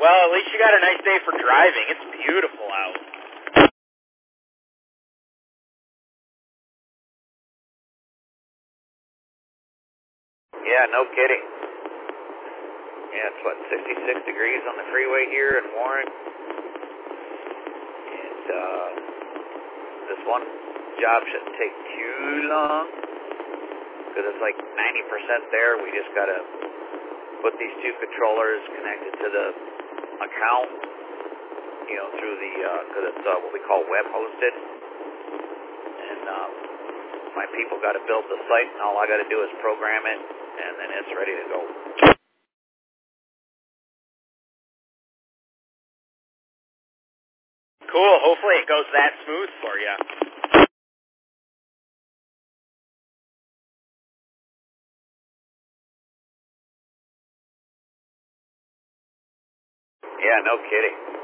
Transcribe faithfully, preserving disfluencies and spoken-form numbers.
Well, at least you got a nice day for driving. It's beautiful out. Yeah, no kidding. Yeah, it's what, sixty-six degrees on the freeway here in Warren. And uh, this one job shouldn't take too long because it's like ninety percent there. We just got to put these two controllers connected to the account, you know, through the, because uh, it's uh, what we call web hosted. And uh, my people got to build the site, and all I got to do is program it, and then it's ready to go. Cool. Hopefully it goes that smooth for you. Yeah, no kidding.